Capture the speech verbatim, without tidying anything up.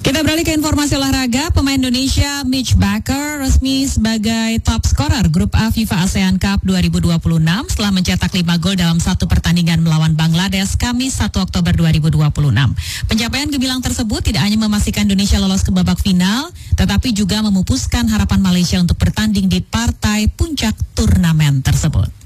Kita beralih ke informasi olahraga. Pemain Indonesia Mitch Baker resmi sebagai top scorer Grup A FIFA ASEAN Cup dua ribu dua puluh enam setelah mencetak lima gol dalam satu pertandingan melawan Bangladesh Kamis satu Oktober dua ribu dua puluh enam. Pencapaian gemilang tersebut tidak hanya memastikan Indonesia lolos ke babak final, tetapi juga memupuskan harapan Malaysia untuk bertanding di partai puncak turnamen tersebut.